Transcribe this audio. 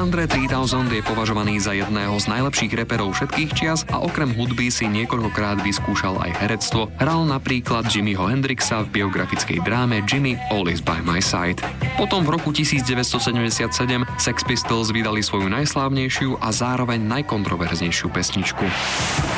Andre 3000 je považovaný za jedného z najlepších reperov všetkých čias a okrem hudby si niekoľkokrát vyskúšal aj herectvo. Hral napríklad Jimiho Hendrixa v biografickej dráme Jimmy Always by My Side. Potom v roku 1977 Sex Pistols vydali svoju najslávnejšiu a zároveň najkontroverznejšiu pesničku.